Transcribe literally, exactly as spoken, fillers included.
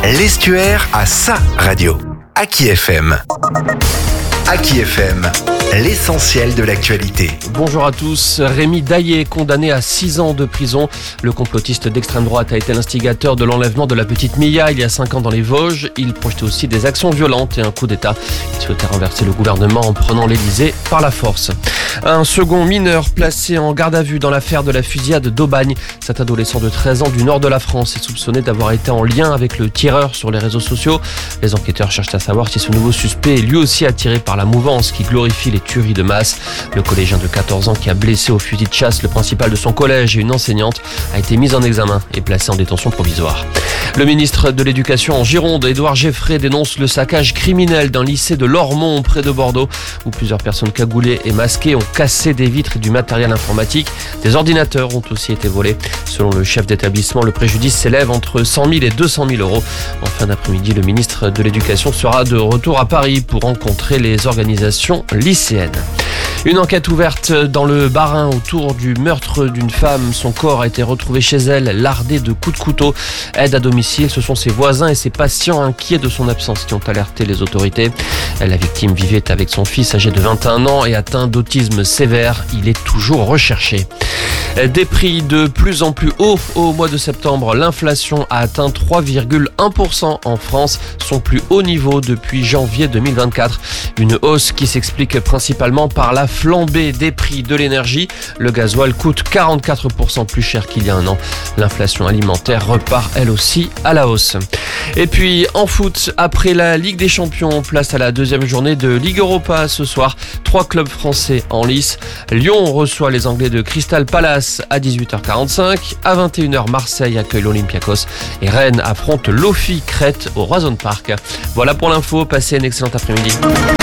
L'Estuaire a sa radio. Aki F M. Aki F M, l'essentiel de l'actualité. Bonjour à tous. Rémi Daillé, condamné à six ans de prison. Le complotiste d'extrême droite a été l'instigateur de l'enlèvement de la petite Mia il y a cinq ans dans les Vosges. Il projetait aussi des actions violentes et un coup d'État. Il souhaitait renverser le gouvernement en prenant l'Élysée par la force. Un second mineur placé en garde à vue dans l'affaire de la fusillade d'Aubagne. Cet adolescent de treize ans du nord de la France est soupçonné d'avoir été en lien avec le tireur sur les réseaux sociaux. Les enquêteurs cherchent à savoir si ce nouveau suspect est lui aussi attiré par la mouvance qui glorifie les tueries de masse. Le collégien de quatorze ans qui a blessé au fusil de chasse le principal de son collège et une enseignante a été mis en examen et placé en détention provisoire. Le ministre de l'Éducation en Gironde, Édouard Geffray, dénonce le saccage criminel d'un lycée de Lormont près de Bordeaux où plusieurs personnes cagoulées et masquées ont cassé des vitres et du matériel informatique. Des ordinateurs ont aussi été volés. Selon le chef d'établissement, le préjudice s'élève entre cent mille et deux cent mille euros. En fin d'après-midi, le ministre de l'Éducation sera de retour à Paris pour rencontrer les organisations lycéennes. Une enquête ouverte dans le Bas-Rhin autour du meurtre d'une femme. Son corps a été retrouvé chez elle, lardé de coups de couteau. Aide à domicile, ce sont ses voisins et ses patients inquiets de son absence qui ont alerté les autorités. La victime vivait avec son fils âgé de vingt et un ans et atteint d'autisme sévère. Il est toujours recherché. Des prix de plus en plus hauts au mois de septembre. L'inflation a atteint trois virgule un pour cent en France, son plus haut niveau depuis janvier deux mille vingt-quatre. Une hausse qui s'explique principalement par la flambée des prix de l'énergie. Le gasoil coûte quarante-quatre pour cent plus cher qu'il y a un an. L'inflation alimentaire repart elle aussi à la hausse. Et puis en foot, après la Ligue des Champions, place à la deuxième journée de Ligue Europa ce soir. Trois clubs français en lice. Lyon reçoit les Anglais de Crystal Palace à dix-huit heures quarante-cinq. À vingt et une heures, Marseille accueille l'Olympiakos. Et Rennes affronte l'O F I Crète au Roison Park. Voilà pour l'info, passez une excellente après-midi.